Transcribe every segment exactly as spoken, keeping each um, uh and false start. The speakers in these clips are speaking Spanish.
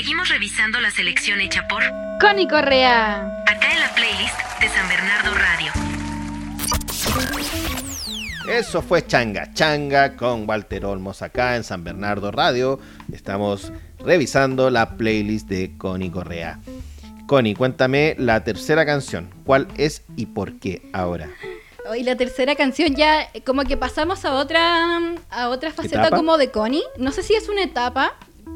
Seguimos revisando la selección hecha por Connie Correa. Acá en la playlist de San Bernardo Radio. Eso fue Changa Changa con Walter Olmos acá en San Bernardo Radio. Estamos revisando la playlist de Connie Correa. Connie, cuéntame la tercera canción. ¿Cuál es y por qué ahora? Hoy la tercera canción ya como que pasamos a otra a otra faceta ¿Etapa? Como de Connie. No sé si es una etapa,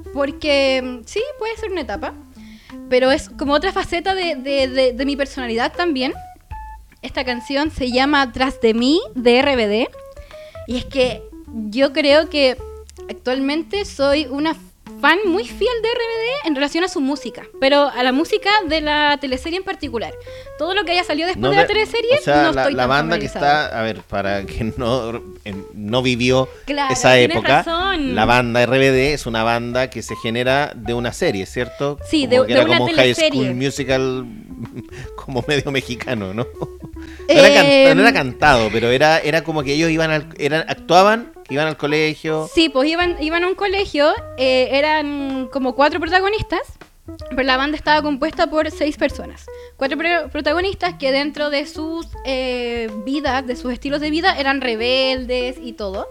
porque sí, puede ser una etapa, pero es como otra faceta de, de, de, de mi personalidad también. Esta canción se llama Tras de mí, de R B D. Y es que yo creo que actualmente soy una fan muy fiel de R B D en relación a su música, pero a la música de la teleserie en particular. Todo lo que haya salido después No de la de- teleserie, o sea, no la, estoy la tan banda que familiarizada. está, a ver, para quien no, en- no vivió Claro, esa tienes época, razón. la banda R B D es una banda que se genera de una serie, ¿cierto? Sí, Como de- que de era una como un High teleserie. School Musical, como medio mexicano, ¿no? No era, can- Eh, no era cantado, pero era, era como que ellos iban al, eran, actuaban, iban al colegio. Sí, pues iban, iban a un colegio, eh, eran como cuatro protagonistas, pero la banda estaba compuesta por seis personas. Cuatro pro- protagonistas que dentro de sus eh, vidas, de sus estilos de vida, eran rebeldes y todo.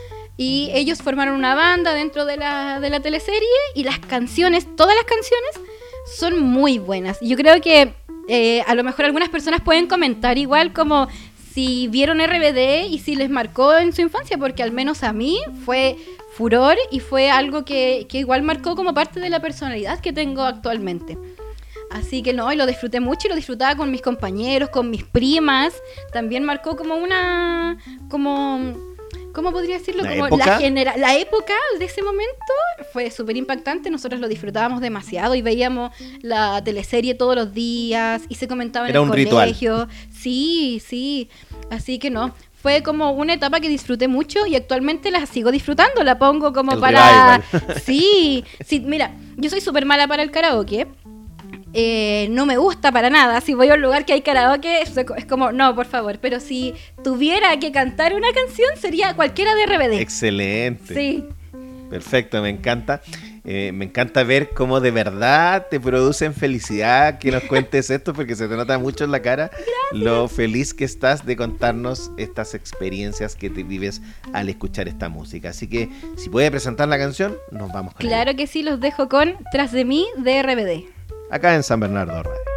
Y ellos formaron una banda dentro de la, de la teleserie y las canciones, todas las canciones, son muy buenas. Yo creo que eh, a lo mejor algunas personas pueden comentar igual como si vieron R B D y si les marcó en su infancia, porque al menos a mí fue furor y fue algo que, que igual marcó como parte de la personalidad que tengo actualmente. Así que no, y lo disfruté mucho y lo disfrutaba con mis compañeros, con mis primas. También marcó como una... como... ¿Cómo podría decirlo? ¿La Como época? la, genera- la época de ese momento fue súper impactante. Nosotros lo disfrutábamos demasiado y veíamos la teleserie todos los días y se comentaba en Era el un ritual. colegio. Sí, sí. Así que no. Fue como una etapa que disfruté mucho y actualmente la sigo disfrutando. La pongo como El para... revival. Sí, sí. Mira, yo soy súper mala para el karaoke. Eh, no me gusta para nada. Si voy a un lugar que hay karaoke, es es como, no, por favor. Pero si tuviera que cantar una canción, sería cualquiera de R B D. Excelente. Sí. Perfecto, me encanta. Eh, me encanta ver cómo de verdad te producen felicidad que nos cuentes esto, porque se te nota mucho en la cara. Gracias. Lo feliz que estás de contarnos estas experiencias que te vives al escuchar esta música. Así que, si puede presentar la canción, nos vamos con ella. Claro que sí, los dejo con Tras de mí, de R B D. Acá en San Bernardo Radio.